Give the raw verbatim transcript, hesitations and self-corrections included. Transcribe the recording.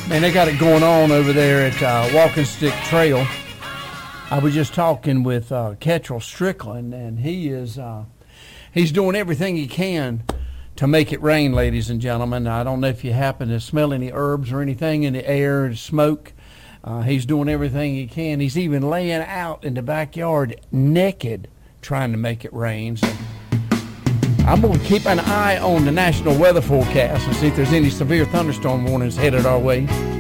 Man, they got it going on over there at uh, Walking Stick Trail. I was just talking with uh, Kettrell Strickland, and he is uh, he's doing everything he can to make it rain, ladies and gentlemen. I don't know if you happen to smell any herbs or anything in the air, smoke. Uh, he's doing everything he can. He's even laying out in the backyard naked trying to make it rain. So I'm going to keep an eye on the national weather forecast and see if there's any severe thunderstorm warnings headed our way.